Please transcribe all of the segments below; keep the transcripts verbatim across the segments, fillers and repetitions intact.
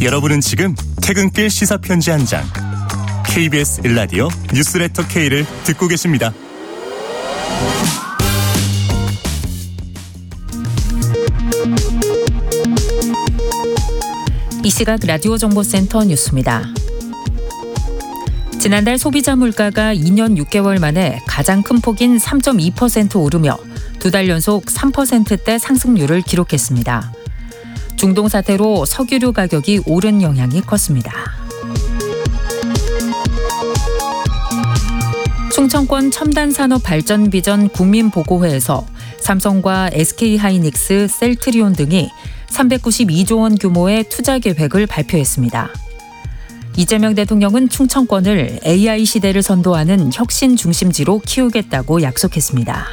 여러분은 지금 퇴근길 시사편지 한 장 케이비에스 일 라디오 뉴스레터 K를 듣고 계십니다. 이 시각 라디오 정보센터 뉴스입니다. 지난달 소비자 물가가 이 년 육 개월 만에 가장 큰 폭인 삼 점 이 퍼센트 오르며 두 달 연속 삼 퍼센트대 상승률을 기록했습니다. 중동 사태로 석유류 가격이 오른 영향이 컸습니다. 충청권 첨단산업발전비전 국민보고회에서 삼성과 에스케이하이닉스, 셀트리온 등이 삼백구십이조 원 규모의 투자 계획을 발표했습니다. 이재명 대통령은 충청권을 에이아이 시대를 선도하는 혁신 중심지로 키우겠다고 약속했습니다.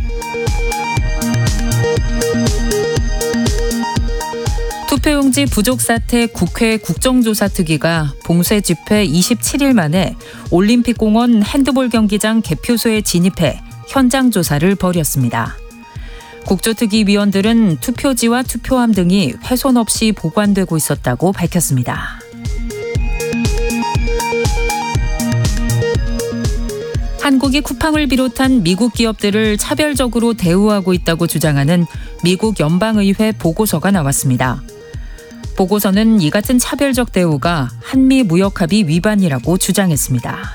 투표용지 부족 사태 국회 국정조사특위가 봉쇄 집회 이십칠 일 만에 올림픽공원 핸드볼 경기장 개표소에 진입해 현장 조사를 벌였습니다. 국조특위 위원들은 투표지와 투표함 등이 훼손 없이 보관되고 있었다고 밝혔습니다. 한국이 쿠팡을 비롯한 미국 기업들을 차별적으로 대우하고 있다고 주장하는 미국 연방의회 보고서가 나왔습니다. 보고서는 이 같은 차별적 대우가 한미 무역합의 위반이라고 주장했습니다.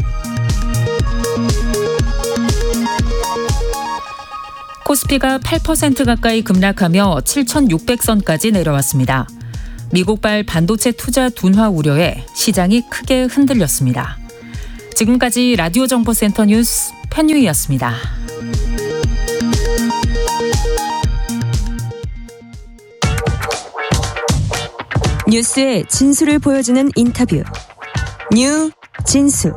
코스피가 팔 퍼센트 가까이 급락하며 칠천육백 선까지 내려왔습니다. 미국발 반도체 투자 둔화 우려에 시장이 크게 흔들렸습니다. 지금까지 라디오 정보센터 뉴스 편유희였습니다. 뉴스의 진수를 보여주는 인터뷰. 뉴 진수.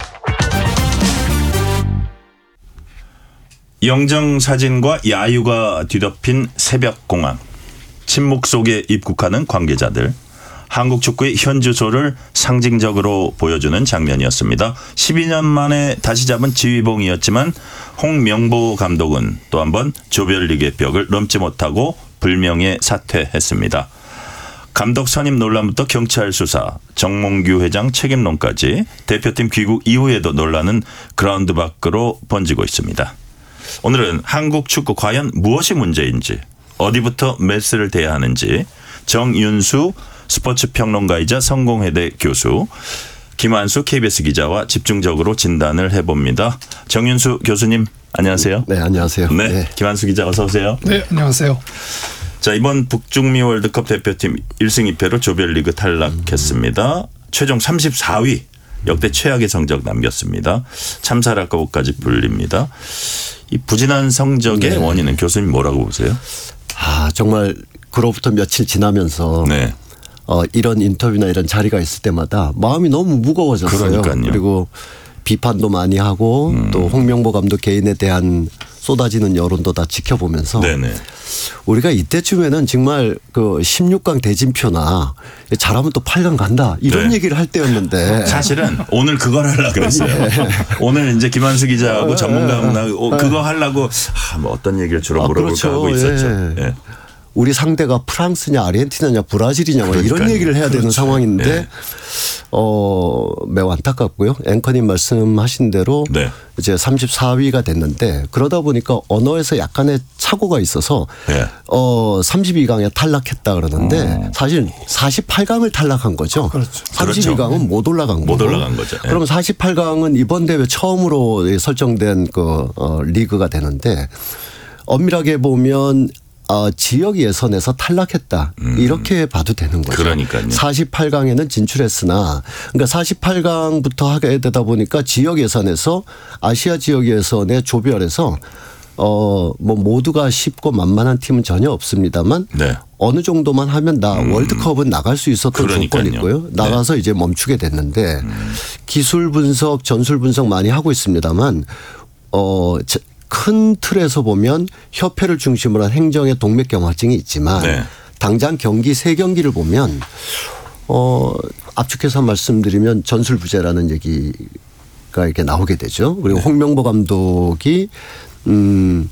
영정사진과 야유가 뒤덮인 새벽공항. 침묵 속에 입국하는 관계자들. 한국 축구의 현 주소를 상징적으로 보여주는 장면이었습니다. 십이 년 만에 다시 잡은 지휘봉이었지만 홍명보 감독은 또 한 번 조별리그의 벽을 넘지 못하고 불명예 사퇴했습니다. 감독 선임 논란부터 경찰 수사, 정몽규 회장 책임론까지 대표팀 귀국 이후에도 논란은 그라운드 밖으로 번지고 있습니다. 오늘은 한국 축구 과연 무엇이 문제인지, 어디부터 메스를 대야 하는지 정윤수 스포츠 평론가이자 성공회대 교수, 김한수 케이비에스 기자와 집중적으로 진단을 해봅니다. 정윤수 교수님 안녕하세요. 네, 안녕하세요. 네, 네. 김한수 기자 어서 오세요. 네, 안녕하세요. 자, 이번 북중미 월드컵 대표팀 일 승 이 패로 조별리그 탈락했습니다. 음. 최종 삼십사 위, 역대 최악의 성적 남겼습니다. 참사라고까지 불립니다. 이 부진한 성적의 네. 원인은 교수님 뭐라고 보세요? 아, 정말 그로부터 며칠 지나면서 네. 어, 이런 인터뷰나 이런 자리가 있을 때마다 마음이 너무 무거워졌어요. 그러니까요. 그리고 비판도 많이 하고 음. 또 홍명보 감독 개인에 대한 쏟아지는 여론도 다 지켜보면서 네네. 우리가 이때쯤에는 정말 그 십육 강 대진표나 잘하면 또 팔 강 간다 이런 네. 얘기를 할 때였는데 사실은 오늘 그걸 하려고 그랬어요. 네. 오늘 이제 김한수 기자하고 네. 전문가하고 네. 그거 하려고 아, 뭐 어떤 얘기를 주로 물어볼까 아, 그렇죠. 하고 있었죠. 네. 네. 우리 상대가 프랑스냐 아르헨티나냐 브라질이냐 뭐 이런 얘기를 해야 그렇죠. 되는 상황인데 네. 어, 매우 안타깝고요. 앵커님 말씀하신 대로 네. 이제 삼십사 위가 됐는데 그러다 보니까 언어에서 약간의 착오가 있어서 네. 어, 삼십이 강에 탈락했다 그러는데 음. 사실 사십팔 강을 탈락한 거죠. 그렇죠. 삼십이 강은 그렇죠. 못 올라간 거고. 못 올라간 거죠. 네. 그럼 사십팔 강은 이번 대회 처음으로 설정된 그 어, 리그가 되는데 엄밀하게 보면 어, 지역 예선에서 탈락했다. 음. 이렇게 봐도 되는 거죠. 그러니까요. 사십팔 강에는 진출했으나 그러니까 사십팔 강부터 하게 되다 보니까 지역 예선에서 아시아 지역 예선의 조별에서 어, 뭐 모두가 쉽고 만만한 팀은 전혀 없습니다만 네. 어느 정도만 하면 나 음. 월드컵은 나갈 수 있었던 조건이 있고요. 나가서 네. 이제 멈추게 됐는데 음. 기술 분석, 전술 분석 많이 하고 있습니다만 어, 큰 틀에서 보면 협회를 중심으로 한 행정의 동맥경화증이 있지만 네. 당장 경기 세 경기를 보면 어, 압축해서 말씀드리면 전술부재라는 얘기가 이렇게 나오게 되죠. 그리고 네. 홍명보 감독이 음,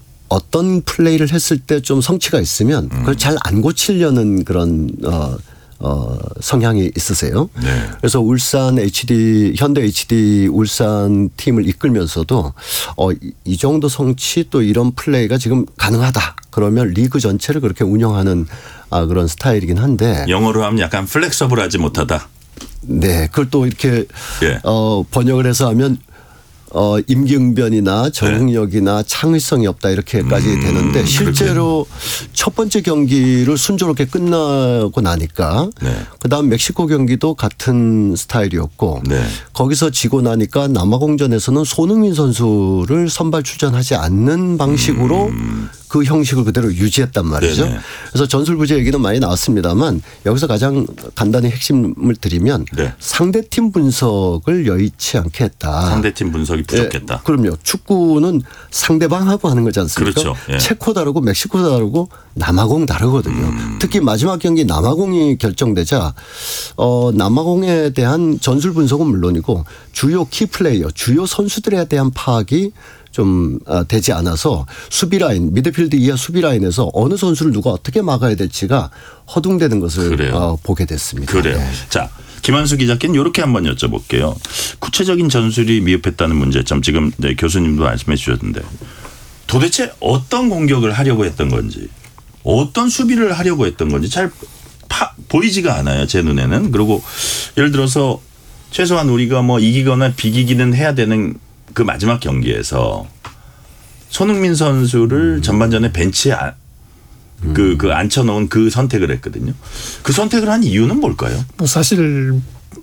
어떤 플레이를 했을 때 좀 성취가 있으면 그걸 잘 안 고치려는 그런 어, 어, 성향이 있으세요. 네. 그래서 울산 에이치디, 현대 에이치디 울산 팀을 이끌면서도 어, 이 정도 성취 또 이런 플레이가 지금 가능하다. 그러면 리그 전체를 그렇게 운영하는 아, 그런 스타일이긴 한데. 영어로 하면 약간 플렉서블하지 못하다. 네. 그걸 또 이렇게 예. 어, 번역을 해서 하면 어, 임기응변이나 적응력이나 네. 창의성이 없다 이렇게까지 음, 되는데 실제로 그렇게. 첫 번째 경기를 순조롭게 끝나고 나니까 네. 그다음 멕시코 경기도 같은 스타일이었고 네. 거기서 지고 나니까 남아공전에서는 손흥민 선수를 선발 출전하지 않는 방식으로 음. 그 형식을 그대로 유지했단 말이죠. 네네. 그래서 전술부재 얘기는 많이 나왔습니다만 여기서 가장 간단히 핵심을 드리면 네. 상대팀 분석을 여의치 않게 했다. 상대팀 분석이 부족했다. 예, 그럼요. 축구는 상대방하고 하는 거지 않습니까? 그렇죠. 예. 체코 다르고 멕시코 다르고 남아공 다르거든요. 음. 특히 마지막 경기 남아공이 결정되자 어, 남아공에 대한 전술 분석은 물론이고 주요 키 플레이어, 주요 선수들에 대한 파악이 좀 되지 않아서 수비 라인, 미드필드 이하 수비 라인에서 어느 선수를 누가 어떻게 막아야 될지가 허둥대는 것을 그래요. 보게 됐습니다. 그래요. 네. 자, 김한수 기자께는 이렇게 한번 여쭤볼게요. 구체적인 전술이 미흡했다는 문제점 지금 네, 교수님도 말씀해 주셨는데 도대체 어떤 공격을 하려고 했던 건지 어떤 수비를 하려고 했던 건지 잘 파, 보이지가 않아요. 제 눈에는. 그리고 예를 들어서 최소한 우리가 뭐 이기거나 비기기는 해야 되는 그 마지막 경기에서 손흥민 선수를 음. 전반전에 벤치에 아, 음. 그, 그 앉혀놓은 그 선택을 했거든요. 그 선택을 한 이유는 뭘까요? 뭐 사실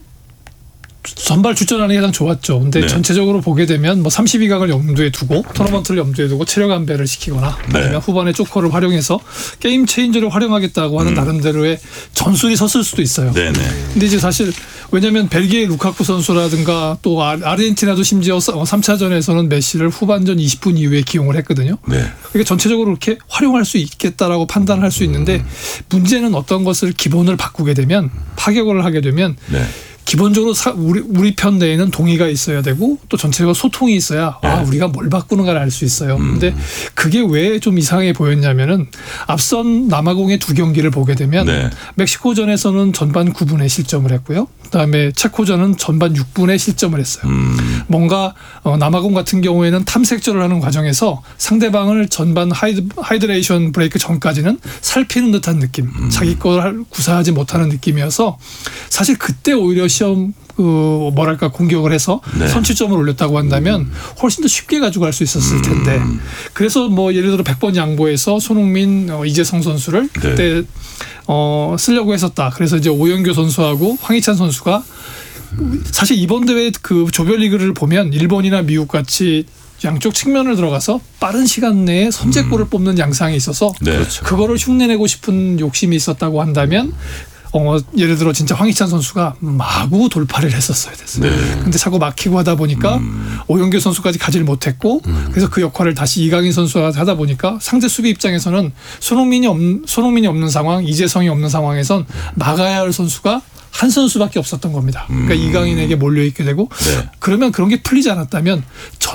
선발 출전하는 게 가장 좋았죠. 근데 네. 전체적으로 보게 되면 뭐 삼십이 강을 염두에 두고 토너먼트를 염두에 두고 체력 안배를 시키거나 아니면 네. 후반에 조커를 활용해서 게임 체인저를 활용하겠다고 하는 음. 나름대로의 전술이 섰을 수도 있어요. 네네. 근데 이제 사실 왜냐하면 벨기에 루카쿠 선수라든가 또 아르헨티나도 심지어 삼 차전에서는 메시를 후반전 이십 분 이후에 기용을 했거든요. 네. 그러니까 전체적으로 이렇게 활용할 수 있겠다라고 판단할 수 있는데 음. 문제는 어떤 것을 기본을 바꾸게 되면 파격을 하게 되면 네. 기본적으로 사, 우리, 우리 편 내에는 동의가 있어야 되고 또 전체가 소통이 있어야 네. 아, 우리가 뭘 바꾸는가를 알 수 있어요. 음. 근데 그게 왜 좀 이상하게 보였냐면은 앞선 남아공의 두 경기를 보게 되면 네. 멕시코전에서는 전반 구 분에 실점을 했고요. 그다음에 체코전은 전반 육 분에 실점을 했어요. 음. 뭔가 어, 남아공 같은 경우에는 탐색전을 하는 과정에서 상대방을 전반 하이드, 하이드레이션 브레이크 전까지는 살피는 듯한 느낌. 음. 자기 걸 구사하지 못하는 느낌이어서 사실 그때 오히려 시험 그 뭐랄까 공격을 해서 네. 선취점을 올렸다고 한다면 훨씬 더 쉽게 가져갈 수 있었을 텐데 음. 그래서 뭐 예를 들어 백 번 양보해서 손흥민, 어, 이재성 선수를 네. 그때 어, 쓰려고 했었다. 그래서 이제 오영규 선수하고 황희찬 선수가 사실 이번 대회 그 조별리그를 보면 일본이나 미국 같이 양쪽 측면을 들어가서 빠른 시간 내에 선제골을 음. 뽑는 양상이 있어서 네. 그렇죠. 그거를 흉내내고 싶은 욕심이 있었다고 한다면 어, 예를 들어 진짜 황희찬 선수가 마구 돌파를 했었어야 됐어요. 네. 근데 자꾸 막히고 하다 보니까 음. 오영규 선수까지 가지를 못했고 음. 그래서 그 역할을 다시 이강인 선수가 하다 보니까 상대 수비 입장에서는 손흥민이 없, 손흥민이 없는 상황, 이재성이 없는 상황에선 막아야 할 선수가 한 선수밖에 없었던 겁니다. 그러니까 음. 이강인에게 몰려있게 되고 네. 그러면 그런 게 풀리지 않았다면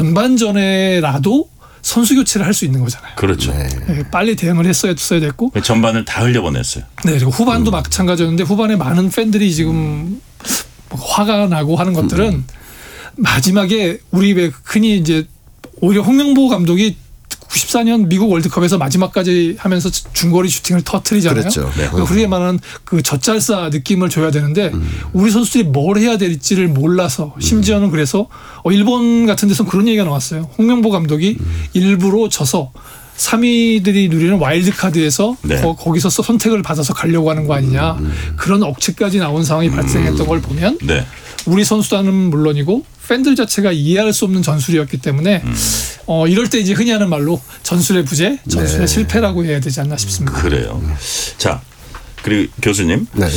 전반전에라도 선수 교체를 할 수 있는 거잖아요. 그렇죠. 네. 빨리 대응을 했어야 됐고. 전반을 다 흘려보냈어요. 네. 그리고 후반도 음. 마찬가지였는데 후반에 많은 팬들이 지금 화가 나고 하는 것들은 음. 마지막에 우리 왜 흔히 이제 오히려 홍명보 감독이 구십사 년 미국 월드컵에서 마지막까지 하면서 중거리 슈팅을 터뜨리잖아요. 그렇죠. 네. 우리에 말하는 그 젖잘싸 느낌을 줘야 되는데 음. 우리 선수들이 뭘 해야 될지를 몰라서 심지어는 그래서 일본 같은 데서는 그런 얘기가 나왔어요. 홍명보 감독이 음. 일부러 져서 삼 위들이 누리는 와일드카드에서 네. 거, 거기서 선택을 받아서 가려고 하는 거 아니냐. 음. 그런 억측까지 나온 상황이 음. 발생했던 걸 보면 네. 우리 선수단은 물론이고 팬들 자체가 이해할 수 없는 전술이었기 때문에 음. 어, 이럴 때 이제 흔히 하는 말로 전술의 부재, 전술의 네. 실패라고 해야 되지 않나 싶습니다. 그래요. 자, 그리고 교수님, 네.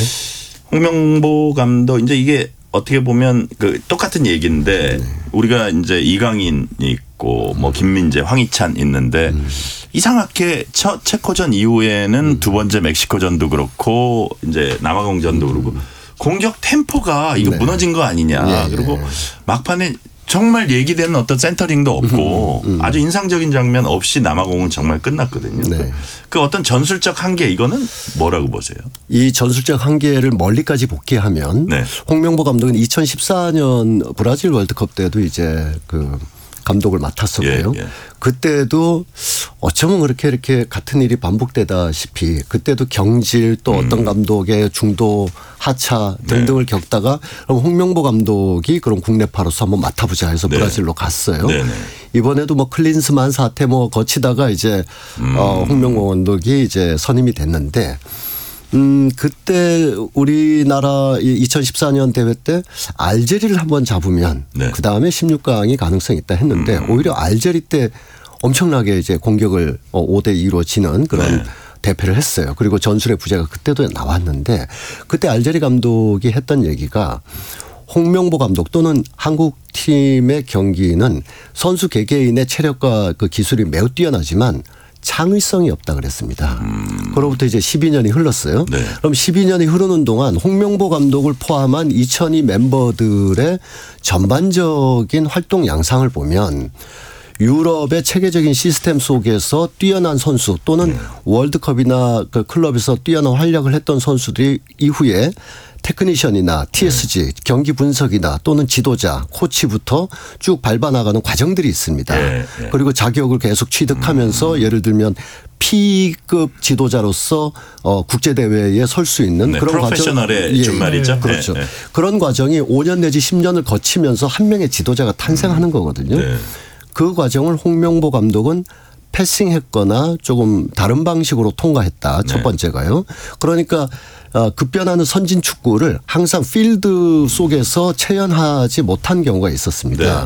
홍명보 감독 이제 이게 어떻게 보면 그 똑같은 얘기인데 네. 우리가 이제 이강인 있고 뭐 김민재, 황희찬 있는데 음. 이상하게 첫 체코전 이후에는 음. 두 번째 멕시코전도 그렇고 이제 남아공전도 음. 그렇고 공격 템포가 이거 네. 무너진 거 아니냐. 예, 그리고 예. 막판에 정말 얘기되는 어떤 센터링도 없고 음, 음. 아주 인상적인 장면 없이 남아공은 정말 끝났거든요. 네. 그 어떤 전술적 한계 이거는 뭐라고 보세요? 이 전술적 한계를 멀리까지 복귀하면 네. 홍명보 감독은 이천십사 년 브라질 월드컵 때도 이제 그 감독을 맡았었고요. 예, 예. 그때도 어쩌면 그렇게 이렇게 같은 일이 반복되다시피 그때도 경질 또 음. 어떤 감독의 중도 하차 등등을 네. 겪다가 그럼 홍명보 감독이 그런 국내파로서 한번 맡아보자 해서 네. 브라질로 갔어요. 네, 네. 이번에도 뭐 클린스만 사태 뭐 거치다가 이제 음. 어, 홍명보 감독이 이제 선임이 됐는데 음, 그때 우리나라 이천십사 년 대회 때 알제리를 한번 잡으면 네. 그 다음에 십육 강이 가능성이 있다 했는데 음. 오히려 알제리 때 엄청나게 이제 공격을 오 대 이로 지는 그런 네. 대패를 했어요. 그리고 전술의 부재가 그때도 나왔는데 그때 알제리 감독이 했던 얘기가 홍명보 감독 또는 한국 팀의 경기는 선수 개개인의 체력과 그 기술이 매우 뛰어나지만 창의성이 없다 그랬습니다. 음. 그로부터 이제 십이 년이 흘렀어요. 네. 그럼 십이 년이 흐르는 동안 홍명보 감독을 포함한 이천이 멤버들의 전반적인 활동 양상을 보면 유럽의 체계적인 시스템 속에서 뛰어난 선수 또는 네. 월드컵이나 그 클럽에서 뛰어난 활약을 했던 선수들이 이후에 테크니션이나 티에스지 네. 경기 분석이나 또는 지도자 코치부터 쭉 밟아나가는 과정들이 있습니다. 네. 네. 그리고 자격을 계속 취득하면서 음. 예를 들면 P급 지도자로서 어 국제대회에 설 수 있는 네. 그런 프로페셔널의 과정. 예. 준말이죠. 네. 그렇죠. 네. 네. 그런 과정이 오 년 내지 십 년을 거치면서 한 명의 지도자가 탄생하는 거거든요. 네. 그 과정을 홍명보 감독은 패싱했거나 조금 다른 방식으로 통과했다. 첫 번째가요. 그러니까 급변하는 선진 축구를 항상 필드 속에서 체현하지 못한 경우가 있었습니다. 네.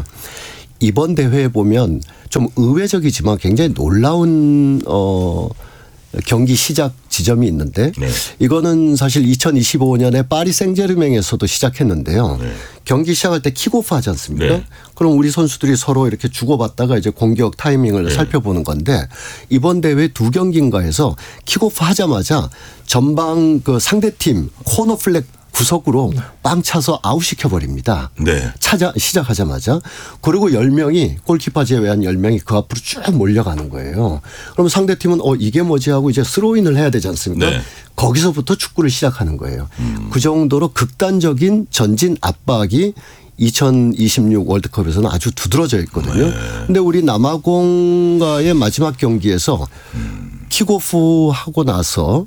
이번 대회에 보면 좀 의외적이지만 굉장히 놀라운 어 경기 시작 지점이 있는데 네. 이거는 사실 이천이십오 년에 파리 생제르맹에서도 시작했는데요. 네. 경기 시작할 때 킥오프 하지 않습니까? 네. 그럼 우리 선수들이 서로 이렇게 주고받다가 이제 공격 타이밍을 네. 살펴보는 건데 이번 대회 두 경기인가 해서 킥오프 하자마자 전방 그 상대팀 코너 플렉 구석으로 빵 차서 아웃시켜버립니다. 네. 찾아, 시작하자마자. 그리고 열 명이 골키퍼 제외한 열 명이 그 앞으로 쭉 몰려가는 거예요. 그럼 상대팀은 어 이게 뭐지 하고 이제 스로인을 해야 되지 않습니까? 네. 거기서부터 축구를 시작하는 거예요. 음. 그 정도로 극단적인 전진 압박이 이천이십육 월드컵에서는 아주 두드러져 있거든요. 그런데 네. 우리 남아공과의 마지막 경기에서 음. 킥오프 하고 나서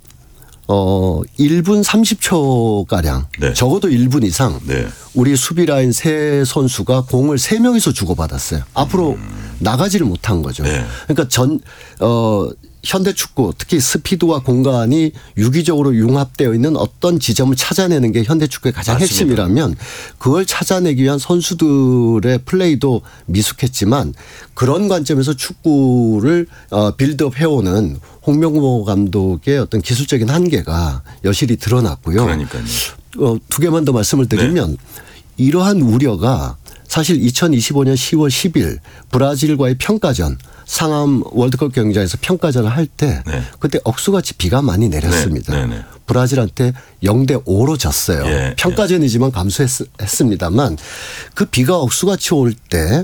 어, 일 분 삼십 초가량 네. 적어도 일 분 이상 네. 우리 수비라인 세 선수가 공을 세 명이서 주고받았어요. 앞으로 음. 나가지를 못한 거죠. 네. 그러니까 전, 어, 현대축구 특히 스피드와 공간이 유기적으로 융합되어 있는 어떤 지점을 찾아내는 게 현대축구의 가장 맞습니다. 핵심이라면 그걸 찾아내기 위한 선수들의 플레이도 미숙했지만 그런 관점에서 축구를 빌드업 해오는 홍명보 감독의 어떤 기술적인 한계가 여실히 드러났고요. 그러니까요. 어, 두 개만 더 말씀을 드리면 네. 이러한 우려가 사실 이천이십오 년 시월 십일 브라질과의 평가전 상암 월드컵 경기장에서 평가전을 할 때 네. 그때 억수같이 비가 많이 내렸습니다. 네. 네. 네. 브라질한테 영 대 오로 졌어요. 예. 평가전이지만 감수했습니다만 그 비가 억수같이 올 때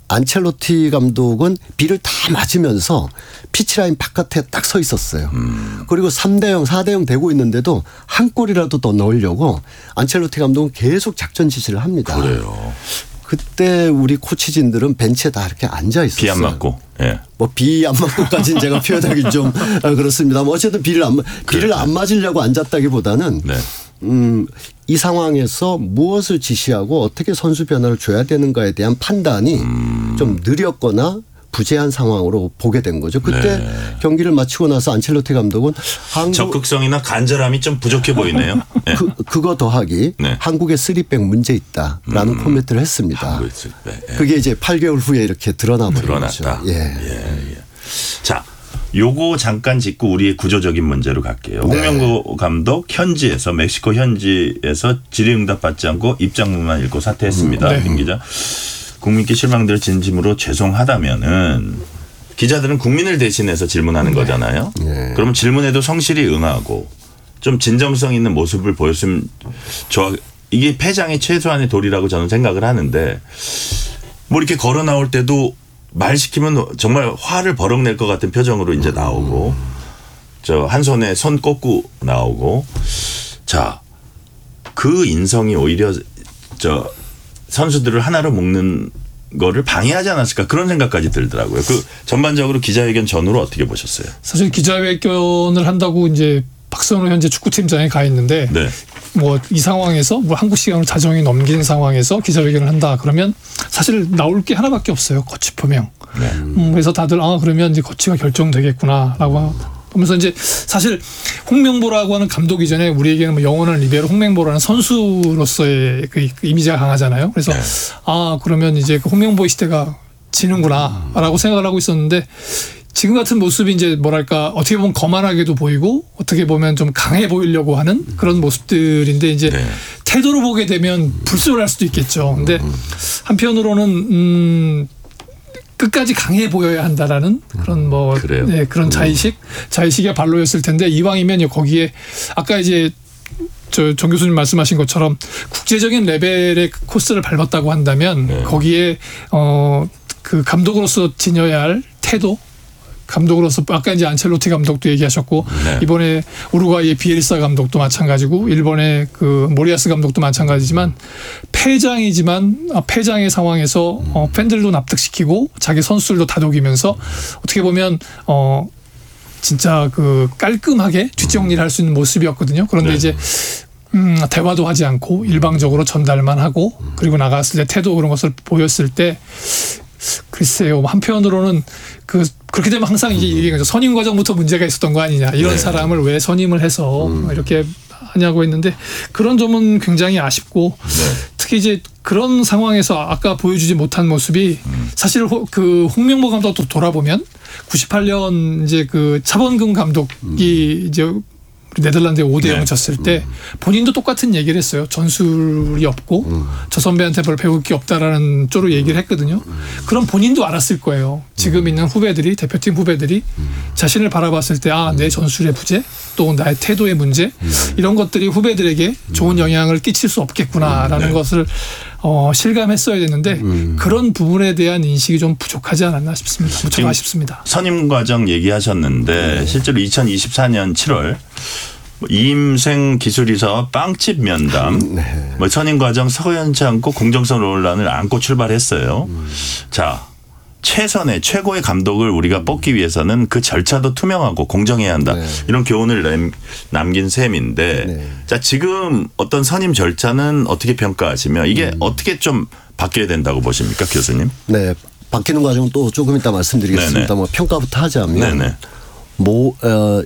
안첼로티 감독은 비를 다 맞으면서 피치라인 바깥에 딱 서 있었어요. 음. 그리고 삼 대 영, 사 대 영 되고 있는데도 한 골이라도 더 넣으려고 안첼로티 감독은 계속 작전 지시를 합니다. 그래요. 그때 우리 코치진들은 벤치에 다 이렇게 앉아 있었어요. 비 안 맞고. 예. 뭐 비 안 맞고까지는 제가 표현하기 좀 그렇습니다. 뭐 어쨌든 비를 안 비를 안 맞으려고 앉았다기보다는 네. 음, 이 상황에서 무엇을 지시하고 어떻게 선수 변화를 줘야 되는가에 대한 판단이 음. 좀 느렸거나 부재한 상황으로 보게 된 거죠. 그때 네. 경기를 마치고 나서 안첼로티 감독은 한국 적극성이나 간절함이 좀 부족해 보이네요. 네. 그, 그거 더하기 네. 한국의 쓰리백 문제 있다라는 음. 코멘트를 했습니다. 네. 그게 이제 팔 개월 후에 이렇게 드러나 버린 거죠. 예. 예. 예. 자, 요거 잠깐 짚고 우리의 구조적인 문제로 갈게요. 네. 홍명보 감독 현지에서 멕시코 현지에서 질의응답 받지 않고 입장문만 읽고 사퇴했습니다. 음. 네. 김 기자. 국민께 실망될 진심으로 죄송하다면은 기자들은 국민을 대신해서 질문하는 네. 거잖아요. 네. 그러면 질문에도 성실히 응하고 좀 진정성 있는 모습을 보였으면 좋아. 이게 패장의 최소한의 도리라고 저는 생각을 하는데 뭐 이렇게 걸어 나올 때도 말 시키면 정말 화를 버럭낼 것 같은 표정으로 이제 나오고 저 한 손에 손 꽂고 나오고 자, 그 인성이 오히려 저 선수들을 하나로 묶는 거를 방해하지 않았을까 그런 생각까지 들더라고요. 그 전반적으로 기자회견 전후로 어떻게 보셨어요? 사실 기자회견을 한다고 이제 박선호 현재 축구팀장에 가 있는데 네. 뭐 이 상황에서 뭐 한국 시간으로 자정이 넘긴 상황에서 기자회견을 한다 그러면 사실 나올 게 하나밖에 없어요. 코치 표명. 네. 음, 그래서 다들 아 그러면 이제 코치가 결정되겠구나라고 하면서 이제 사실 홍명보라고 하는 감독 이전에 우리에게는 뭐 영원한 리베로 홍명보라는 선수로서의 그 이미지가 강하잖아요. 그래서 네. 아 그러면 이제 그 홍명보의 시대가 지는구나라고 생각을 하고 있었는데. 지금 같은 모습이 이제 뭐랄까 어떻게 보면 거만하게도 보이고 어떻게 보면 좀 강해 보이려고 하는 그런 모습들인데 이제 네. 태도로 보게 되면 불순할 수도 있겠죠. 근데 한편으로는 음 끝까지 강해 보여야 한다라는 그런 뭐 그래요. 네, 그런 자의식 자의식의 발로였을 텐데 이왕이면 거기에 아까 이제 저 정 교수님 말씀하신 것처럼 국제적인 레벨의 코스를 밟았다고 한다면 네. 거기에 어 그 감독으로서 지녀야 할 태도 감독으로서 아까 이제 안첼로티 감독도 얘기하셨고 네. 이번에 우루과이의 비엘사 감독도 마찬가지고 일본의 그 모리아스 감독도 마찬가지지만 패장이지만 패장의 상황에서 어 팬들도 납득시키고 자기 선수들도 다독이면서 어떻게 보면 어 진짜 그 깔끔하게 뒷정리를 할 수 있는 모습이었거든요. 그런데 네. 이제 음, 대화도 하지 않고 일방적으로 전달만 하고 그리고 나갔을 때 태도 그런 것을 보였을 때 글쎄요. 한편으로는 그 그렇게 되면 항상 이제 얘기하죠. 선임 과정부터 문제가 있었던 거 아니냐. 이런 네. 사람을 왜 선임을 해서 음. 이렇게 하냐고 했는데 그런 점은 굉장히 아쉽고 네. 특히 이제 그런 상황에서 아까 보여주지 못한 모습이 음. 사실 호, 그 홍명보 감독도 돌아보면 구십팔 년 이제 그 차범근 감독이 음. 이제 네덜란드에 오 대 영을 네. 졌을 때 본인도 똑같은 얘기를 했어요. 전술이 없고 음. 저 선배한테 별 배울 게 없다라는 쪽으로 얘기를 했거든요. 음. 그럼 본인도 알았을 거예요. 지금 음. 있는 후배들이 대표팀 후배들이 음. 자신을 바라봤을 때 아, 내 전술의 부재 또 나의 태도의 문제 음. 이런 것들이 후배들에게 좋은 영향을 끼칠 수 없겠구나라는 음. 네. 것을 어, 실감했어야 됐는데 음. 그런 부분에 대한 인식이 좀 부족하지 않았나 싶습니다. 무척 아쉽습니다. 선임 과정 얘기하셨는데 네. 실제로 이천이십사 년 칠월 이임생 기술이사와 빵집 면담, 네. 뭐 선임 과정 서연치 않고 공정성 논란을 안고 출발했어요. 음. 자, 최선의 최고의 감독을 우리가 뽑기 위해서는 그 절차도 투명하고 공정해야 한다. 네. 이런 교훈을 남긴 셈인데, 네. 자 지금 어떤 선임 절차는 어떻게 평가하시며 이게 음. 어떻게 좀 바뀌어야 된다고 보십니까, 교수님? 네, 바뀌는 과정은 또 조금 이따 말씀드리겠습니다. 뭐 평가부터 하자면, 네네. 뭐 어,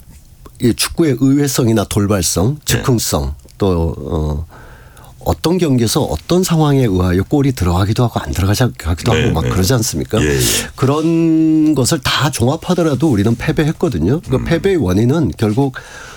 이 축구의 의외성이나 돌발성, 즉흥성, 네. 또 어, 어떤 경기에서 어떤 상황에 의하여 골이 들어가기도 하고 안 들어가기도 네, 하고 막 네. 그러지 않습니까? 예, 예. 그런 것을 다 종합하더라도 우리는 패배했거든요. 그 음. 패배의 원인은 결국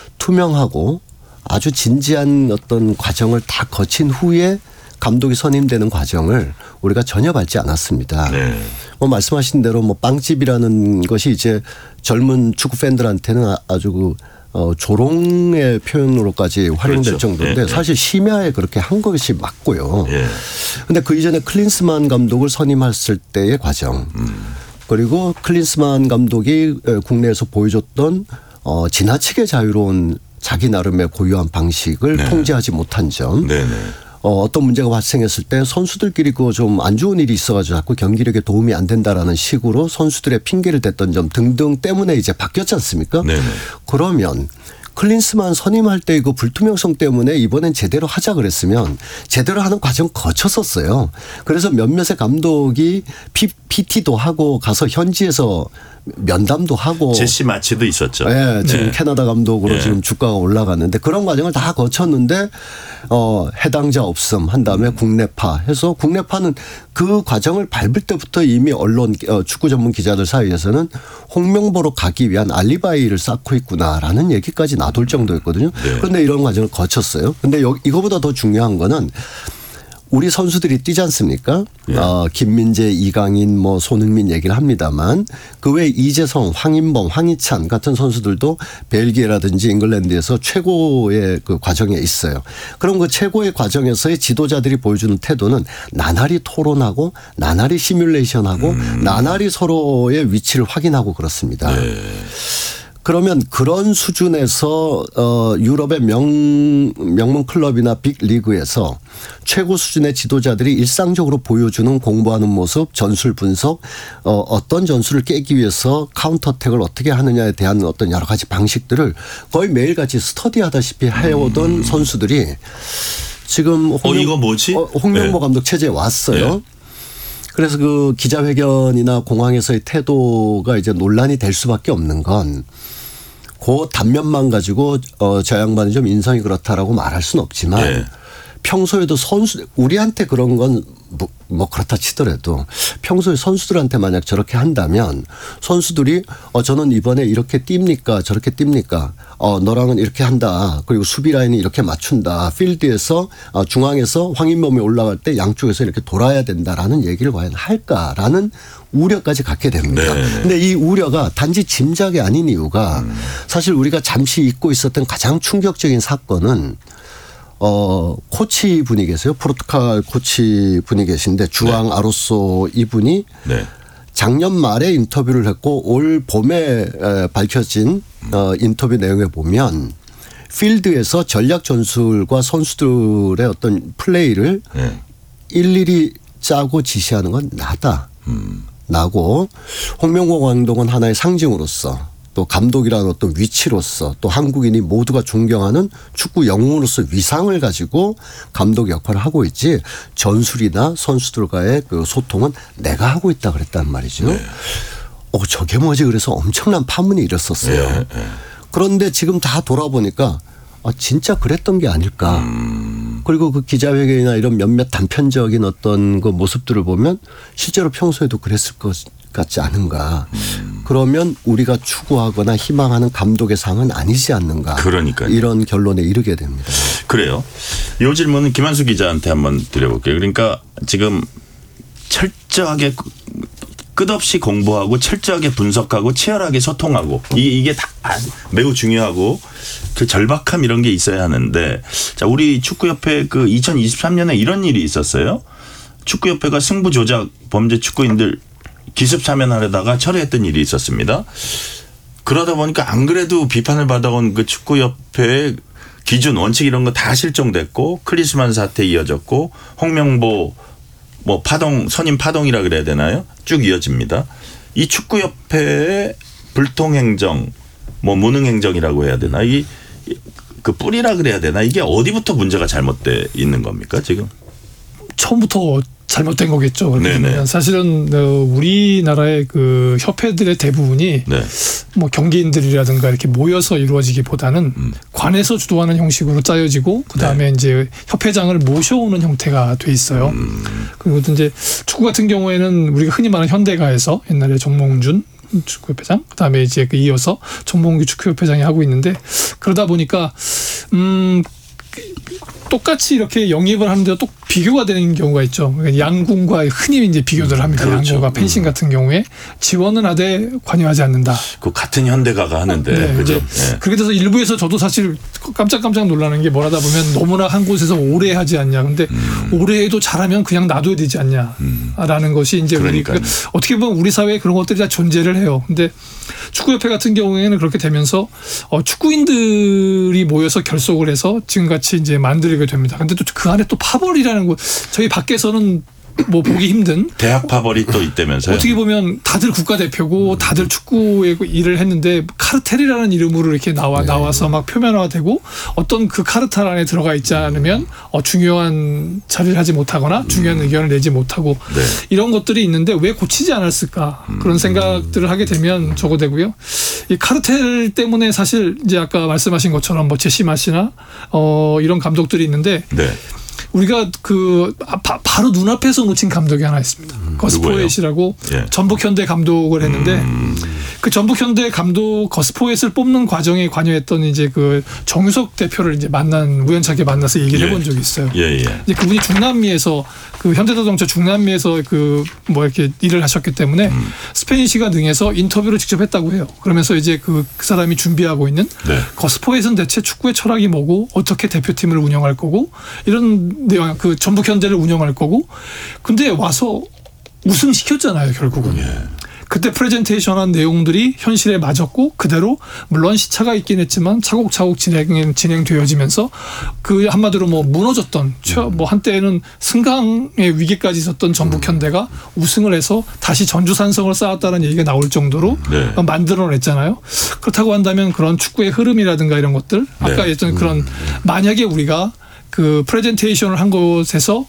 투명하고 아주 진지한 어떤 과정을 다 거친 후에 감독이 선임되는 과정을 우리가 전혀 밟지 않았습니다. 네. 뭐 말씀하신 대로 뭐 빵집이라는 것이 이제 젊은 축구 팬들한테는 아주 그 어, 조롱의 표현으로까지 활용될 그렇죠. 정도인데 네, 사실 심야에 그렇게 한 것이 맞고요. 그런데 네. 그 이전에 클린스만 감독을 선임했을 때의 과정 음. 그리고 클린스만 감독이 국내에서 보여줬던 어, 지나치게 자유로운 자기 나름의 고유한 방식을 네. 통제하지 못한 점. 네, 네. 어, 어떤 문제가 발생했을 때 선수들끼리 그 좀 안 좋은 일이 있어가지고 자꾸 경기력에 도움이 안 된다라는 식으로 선수들의 핑계를 댔던 점 등등 때문에 이제 바뀌었지 않습니까? 네네. 그러면 클린스만 선임할 때 그 불투명성 때문에 이번엔 제대로 하자 그랬으면 제대로 하는 과정 거쳤었어요. 그래서 몇몇의 감독이 피티도 하고 가서 현지에서 면담도 하고 제시 마치도 있었죠. 네, 지금 네. 캐나다 감독으로 네. 지금 주가가 올라갔는데 그런 과정을 다 거쳤는데 어, 해당자 없음 한 다음에 음. 국내파 해서 국내파는 그 과정을 밟을 때부터 이미 언론 어, 축구 전문 기자들 사이에서는 홍명보로 가기 위한 알리바이를 쌓고 있구나라는 얘기까지 나돌 정도였거든요. 네. 그런데 이런 과정을 거쳤어요. 그런데 이거보다 더 중요한 거는 우리 선수들이 뛰지 않습니까? 예. 어, 김민재, 이강인, 뭐 손흥민 얘기를 합니다만 그 외에 이재성, 황인범, 황희찬 같은 선수들도 벨기에라든지 잉글랜드에서 최고의 그 과정에 있어요. 그럼 그 최고의 과정에서의 지도자들이 보여주는 태도는 나날이 토론하고 나날이 시뮬레이션하고 음. 나날이 서로의 위치를 확인하고 그렇습니다. 네. 그러면 그런 수준에서 어 유럽의 명 명문 클럽이나 빅 리그에서 최고 수준의 지도자들이 일상적으로 보여주는 공부하는 모습, 전술 분석, 어 어떤 전술을 깨기 위해서 카운터택을 어떻게 하느냐에 대한 어떤 여러 가지 방식들을 거의 매일같이 스터디하다시피 해오던 음. 선수들이 지금 홍명, 어 이거 뭐지? 어, 홍명보 네. 감독 체제에 왔어요. 네. 그래서 그 기자회견이나 공항에서의 태도가 이제 논란이 될 수밖에 없는 건 그 단면만 가지고 어, 저 양반이 좀 인성이 그렇다라고 말할 수는 없지만 네. 평소에도 선수 우리한테 그런 건 뭐, 뭐 그렇다 치더라도 평소에 선수들한테 만약 저렇게 한다면 선수들이 어 저는 이번에 이렇게 뜁니까 저렇게 뜁니까 어 너랑은 이렇게 한다 그리고 수비 라인이 이렇게 맞춘다 필드에서 어, 중앙에서 황인범이 올라갈 때 양쪽에서 이렇게 돌아야 된다라는 얘기를 과연 할까라는 우려까지 갖게 됩니다. 그런데 이 우려가 단지 짐작이 아닌 이유가 음. 사실 우리가 잠시 잊고 있었던 가장 충격적인 사건은 어, 코치 분이 계세요. 포르투갈 코치 분이 계신데 주앙 네. 아로소 이분이 네. 작년 말에 인터뷰를 했고 올 봄에 밝혀진 어, 인터뷰 내용에 보면 필드에서 전략 전술과 선수들의 어떤 플레이를 네. 일일이 짜고 지시하는 건 나다. 음. 나고 홍명보 감독은 하나의 상징으로서 또 감독이라는 어떤 위치로서 또 한국인이 모두가 존경하는 축구 영웅으로서 위상을 가지고 감독 역할을 하고 있지 전술이나 선수들과의 그 소통은 내가 하고 있다 그랬단 말이죠. 네. 어, 저게 뭐지 그래서 엄청난 파문이 일었었어요. 네. 네. 그런데 지금 다 돌아보니까 아, 진짜 그랬던 게 아닐까. 음. 그리고 그 기자회견이나 이런 몇몇 단편적인 어떤 그 모습들을 보면 실제로 평소에도 그랬을 것 같지 않은가. 음. 그러면 우리가 추구하거나 희망하는 감독의 상은 아니지 않는가. 그러니까요. 이런 결론에 이르게 됩니다. 그래요. 이 질문은 김한수 기자한테 한번 드려볼게요. 그러니까 지금 철저하게 끝없이 공부하고 철저하게 분석하고 치열하게 소통하고 이게 다 매우 중요하고 그 절박함 이런 게 있어야 하는데 자 우리 축구협회 그 이천이십삼 년에 이런 일이 있었어요. 축구협회가 승부 조작 범죄 축구인들 기습 참여하려다가 철회했던 일이 있었습니다. 그러다 보니까 안 그래도 비판을 받아온 그 축구협회의 기준 원칙 이런 거 다 실종됐고 클리스만 사태 이어졌고 홍명보 뭐 파동 선임 파동이라 그래야 되나요? 쭉 이어집니다. 이 축구협회의 불통행정 뭐 무능행정이라고 해야 되나 이 그 뿌리라 그래야 되나 이게 어디부터 문제가 잘못돼 있는 겁니까 지금? 처음부터 잘못된 거겠죠. 사실은 우리나라의 그 협회들의 대부분이 네. 뭐 경기인들이라든가 이렇게 모여서 이루어지기보다는 음. 관에서 주도하는 형식으로 짜여지고 그 다음에 네. 이제 협회장을 모셔오는 형태가 돼 있어요. 음. 그리고 이제 축구 같은 경우에는 우리가 흔히 말하는 현대가에서 옛날에 정몽준 축구협회장, 그다음에 이제 그 이어서 정몽규 축구협회장이 하고 있는데 그러다 보니까 음. 똑같이 이렇게 영입을 하는데도 또 비교가 되는 경우가 있죠. 그러니까 양궁과 흔히 이제 비교를 합니다. 그렇죠. 양궁과 펜싱 같은 경우에 지원은 하되 관여하지 않는다. 그 같은 현대가가 하는데. 네, 그렇죠. 네. 그렇게 돼서 일부에서 저도 사실 깜짝깜짝 놀라는 게 뭐라다 보면 너무나 한 곳에서 오래 하지 않냐. 근데 음. 오래 해도 잘하면 그냥 놔둬야 되지 않냐라는 음. 것이 이제 우리 어떻게 보면 우리 사회에 그런 것들이 다 존재를 해요. 근데 축구협회 같은 경우에는 그렇게 되면서 어, 축구인들이 모여서 결속을 해서 지금같이 이제 만들게 됩니다. 근데 또 그 안에 또 파벌이라는 거 저희 밖에서는 뭐 보기 힘든 대학 파벌이 또 있다면서요? 어떻게 보면 다들 국가대표고 다들 축구에 일을 했는데 카르텔이라는 이름으로 이렇게 나와 네. 나와서 막 표면화되고 어떤 그 카르텔 안에 들어가 있지 않으면 어, 중요한 자리를 하지 못하거나 중요한 의견을 내지 못하고 네. 이런 것들이 있는데 왜 고치지 않았을까 그런 생각들을 하게 되면 저거 되고요. 이 카르텔 때문에 사실 이제 아까 말씀하신 것처럼 뭐 제시마 씨나 어, 이런 감독들이 있는데. 네. 우리가 그 바, 바로 눈앞에서 놓친 감독이 하나 있습니다. 음, 거스포엣이라고 예. 전북 현대 감독을 했는데 음. 그 전북현대 감독 거스포엣을 뽑는 과정에 관여했던 이제 그 정유석 대표를 이제 만난 우연찮게 만나서 얘기를 예. 해본 적이 있어요. 예, 예. 이제 그분이 중남미에서 그 현대자동차 중남미에서 그 뭐 이렇게 일을 하셨기 때문에 음. 스페니시가 능해서 인터뷰를 직접 했다고 해요. 그러면서 이제 그, 그 사람이 준비하고 있는 네. 거스포엣은 대체 축구의 철학이 뭐고 어떻게 대표팀을 운영할 거고 이런 내용 그 전북현대를 운영할 거고 근데 와서 우승시켰잖아요 결국은. 예. 그때 프레젠테이션한 내용들이 현실에 맞았고 그대로 물론 시차가 있긴 했지만 차곡차곡 진행 진행되어지면서 그 한마디로 뭐 무너졌던 뭐 한때는 승강의 위기까지 있었던 전북현대가 우승을 해서 다시 전주산성을 쌓았다는 얘기가 나올 정도로 네. 만들어냈잖아요. 그렇다고 한다면 그런 축구의 흐름이라든가 이런 것들 아까 네. 했던 그런 만약에 우리가 그 프레젠테이션을 한 곳에서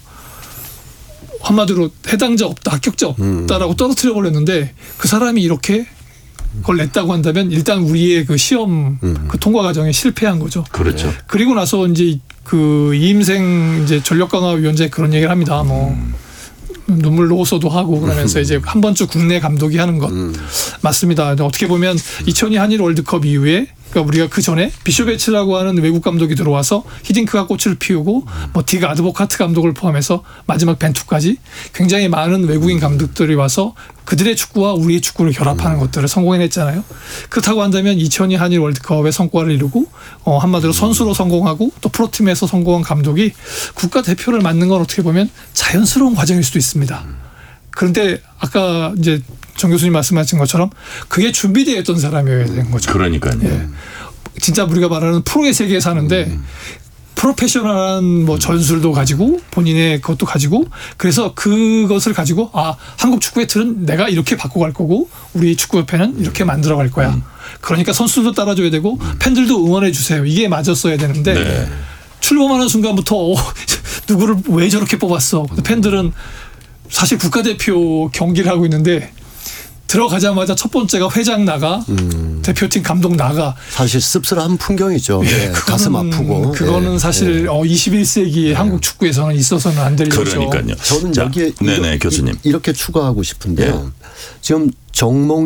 한마디로 해당자 없다, 합격자 없다라고 음. 떨어뜨려 버렸는데 그 사람이 이렇게 그걸 냈다고 한다면 일단 우리의 그 시험 음. 그 통과 과정에 실패한 거죠. 그렇죠. 그리고 나서 이제 그 이임생 이제 전력강화위원장 그런 얘기를 합니다. 뭐 음. 눈물 로소도 하고 그러면서 음. 이제 한 번쯤 국내 감독이 하는 것 음. 맞습니다. 어떻게 보면 이천이 한일 월드컵 이후에 그러니까 우리가 그 전에 비쇼베츠라고 하는 외국 감독이 들어와서 히딩크가 꽃을 피우고 뭐 딕 아드보카트 감독을 포함해서 마지막 벤투까지 굉장히 많은 외국인 감독들이 와서 그들의 축구와 우리의 축구를 결합하는 것들을 성공해냈잖아요. 그렇다고 한다면 이천이 한일 월드컵의 성과를 이루고 어 한마디로 선수로 성공하고 또 프로팀에서 성공한 감독이 국가대표를 맡는 건 어떻게 보면 자연스러운 과정일 수도 있습니다. 그런데 아까 이제 정 교수님 말씀하신 것처럼 그게 준비되어 있던 사람이어야 되는 거죠. 그러니까요. 예. 진짜 우리가 말하는 프로의 세계에 사는데 음. 프로페셔널한 뭐 전술도 가지고 본인의 그것도 가지고 그래서 그것을 가지고 아 한국 축구의 틀은 내가 이렇게 바꿔갈 거고 우리 축구협회는 이렇게 만들어갈 거야. 음. 그러니까 선수들도 따라줘야 되고 음. 팬들도 응원해 주세요. 이게 맞았어야 되는데 네. 출범하는 순간부터 어, 누구를 왜 저렇게 뽑았어. 팬들은 사실 국가대표 경기를 하고 있는데 들어가자마자 첫 번째가 회장 나가 음. 대표팀 감독 나가 사실 씁쓸한 풍경이죠. 예, 네, 가슴 아프고 그거는 예, 사실 예. 어, 이십일 세기의 예. 한국 축구에서는 있어서는 안 될 일이죠. 그러니까요. 저는 자, 여기에 네네 이렇게, 교수님 이렇게 추가하고 싶은데요. 예. 지금 정몽